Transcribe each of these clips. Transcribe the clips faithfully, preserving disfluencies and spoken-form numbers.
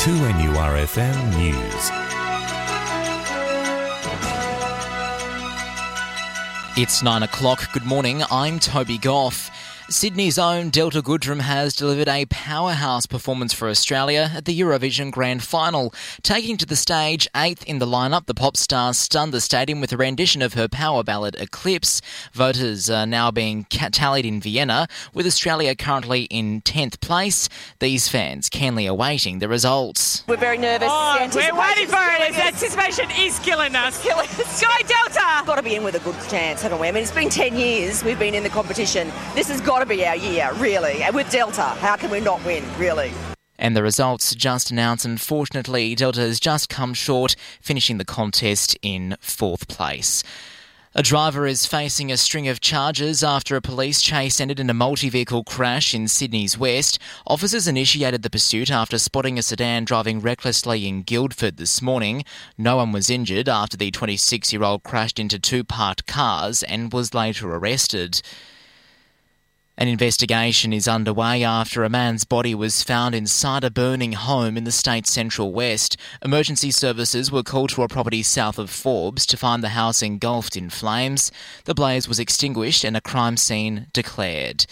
two N U R F M News. It's nine o'clock. Good morning. I'm Toby Goff. Sydney's own Delta Goodrem has delivered a powerhouse performance for Australia at the Eurovision Grand Final. Taking to the stage eighth in the lineup, the pop star stunned the stadium with a rendition of her power ballad Eclipse. Voters are now being tallied in Vienna, with Australia currently in tenth place. These fans keenly awaiting the results. We're very nervous. Oh, we're waiting for it. Anticipation is killing us. Killing us. Go Delta! Got to be in with a good chance, haven't we? I mean, it's been ten years we've been in the competition. This has got to be our year, really. And with Delta, how can we not win, really? And the results just announced. Unfortunately, Delta has just come short, finishing the contest in fourth place. A driver is facing a string of charges after a police chase ended in a multi-vehicle crash in Sydney's west. Officers initiated the pursuit after spotting a sedan driving recklessly in Guildford this morning. No one was injured after the twenty-six-year-old crashed into two parked cars and was later arrested. An investigation is underway after a man's body was found inside a burning home in the state's central west. Emergency services were called to a property south of Forbes to find the house engulfed in flames. The blaze was extinguished and a crime scene declared.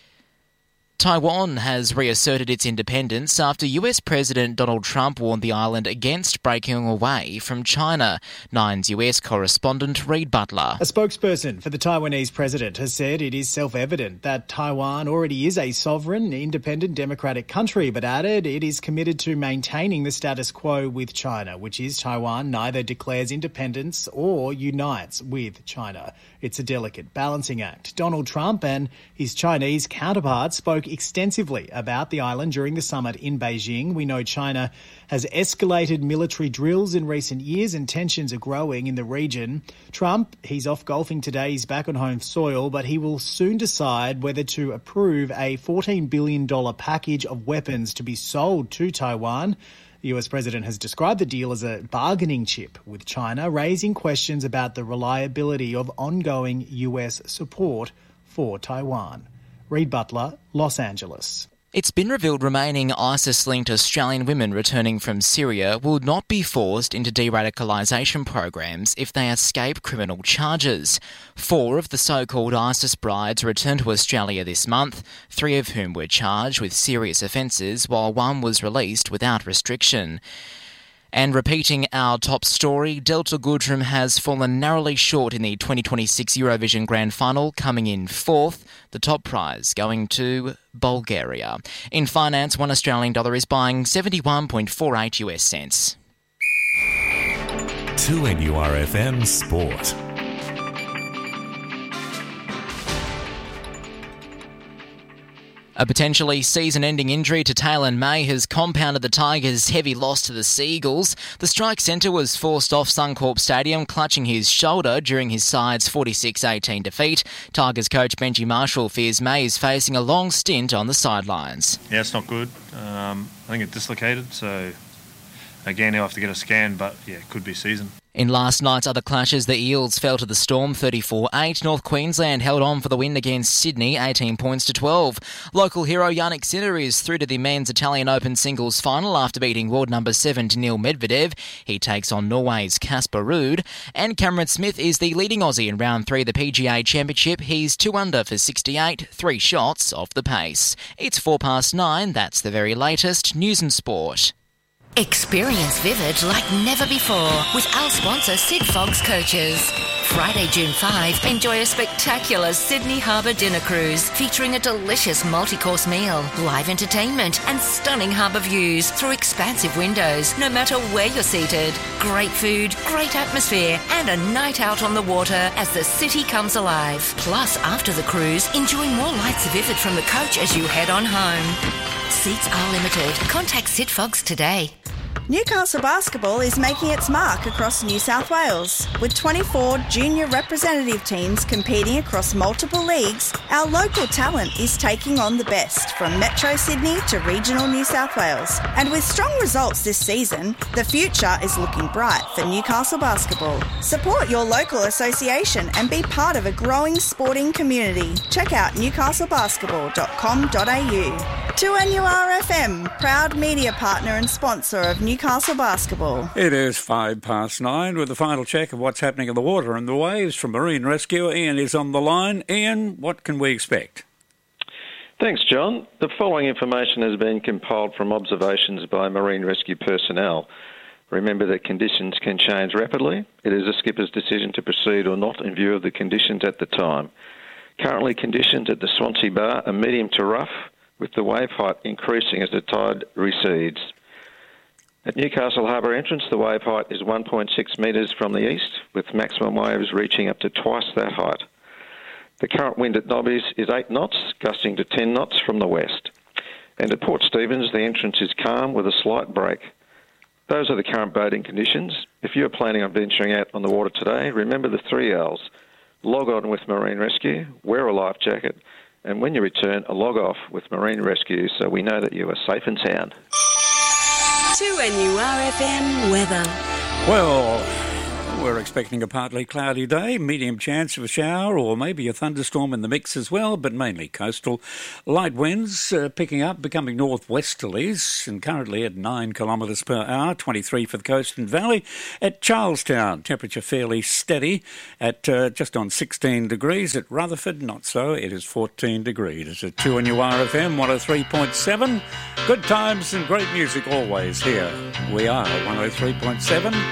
Taiwan has reasserted its independence after U S President Donald Trump warned the island against breaking away from China. Nine's U S correspondent Reid Butler. A spokesperson for the Taiwanese president has said it is self-evident that Taiwan already is a sovereign, independent, democratic country, but added it is committed to maintaining the status quo with China, which is Taiwan neither declares independence or unites with China. It's a delicate balancing act. Donald Trump and his Chinese counterpart spoke extensively about the island during the summit in Beijing. We know China has escalated military drills in recent years and tensions are growing in the region. Trump, he's off golfing today, he's back on home soil, but he will soon decide whether to approve a fourteen billion dollars package of weapons to be sold to Taiwan. The U S president has described the deal as a bargaining chip with China, raising questions about the reliability of ongoing U S support for Taiwan. Reid Butler, Los Angeles. It's been revealed remaining ISIS-linked Australian women returning from Syria will not be forced into de-radicalisation programs if they escape criminal charges. Four of the so-called ISIS brides returned to Australia this month, three of whom were charged with serious offences, while one was released without restriction. And repeating our top story, Delta Goodrem has fallen narrowly short in the twenty twenty-six Eurovision Grand Final, coming in fourth, the top prize going to Bulgaria. In finance, one Australian dollar is buying seventy-one point four eight US cents. two N U R F M Sport. A potentially season-ending injury to Taylor May has compounded the Tigers' heavy loss to the Seagulls. The strike centre was forced off Suncorp Stadium, clutching his shoulder during his side's forty-six eighteen defeat. Tigers coach Benji Marshall fears May is facing a long stint on the sidelines. Yeah, it's not good. Um, I think it dislocated, so again, he'll have to get a scan, but yeah, it could be season. In last night's other clashes, the Eels fell to the Storm thirty-four eight. North Queensland held on for the win against Sydney, eighteen points to twelve. Local hero Yannick Sinner is through to the men's Italian Open singles final after beating world number seven Daniil Medvedev. He takes on Norway's Casper Ruud. And Cameron Smith is the leading Aussie in round three of the P G A Championship. He's two under for sixty-eight, three shots off the pace. It's four past nine. That's the very latest news and sport. Experience Vivid like never before with our sponsor Sid Fogg's Coaches. Friday, June fifth, enjoy a spectacular Sydney Harbour dinner cruise featuring a delicious multi-course meal, live entertainment and stunning harbour views through expansive windows no matter where you're seated. Great food, great atmosphere and a night out on the water as the city comes alive. Plus, after the cruise, enjoy more lights Vivid from the coach as you head on home. Seats are limited. Contact Sid Fogg's today. Newcastle Basketball is making its mark across New South Wales. With twenty-four junior representative teams competing across multiple leagues, our local talent is taking on the best from Metro Sydney to regional New South Wales. And with strong results this season, the future is looking bright for Newcastle Basketball. Support your local association and be part of a growing sporting community. Check out newcastle basketball dot com dot a u. two N U R F M, proud media partner and sponsor of Newcastle Basketball. It is five past nine with the final check of what's happening in the water and the waves from Marine Rescue. Ian is on the line. Ian, what can we expect? Thanks, John. The following information has been compiled from observations by Marine Rescue personnel. Remember that conditions can change rapidly. It is a skipper's decision to proceed or not in view of the conditions at the time. Currently, conditions at the Swansea Bar are medium to rough, with the wave height increasing as the tide recedes. At Newcastle Harbour entrance, the wave height is one point six metres from the east, with maximum waves reaching up to twice that height. The current wind at Nobbies is eight knots, gusting to ten knots from the west. And at Port Stephens, the entrance is calm with a slight break. Those are the current boating conditions. If you are planning on venturing out on the water today, remember the three L's. Log on with Marine Rescue, wear a life jacket, and when you return, a log off with Marine Rescue so we know that you are safe and sound. two N U R F M weather. Well, we're expecting a partly cloudy day, medium chance of a shower or maybe a thunderstorm in the mix as well, but mainly coastal. Light winds uh, picking up, becoming northwesterlies, and currently at nine kilometres per hour, twenty-three for the coast and valley. At Charlestown, temperature fairly steady at uh, just on sixteen degrees. At Rutherford, not so, it is fourteen degrees. It's at two N U R F M one oh three point seven. Good times and great music always here. We are one oh three point seven.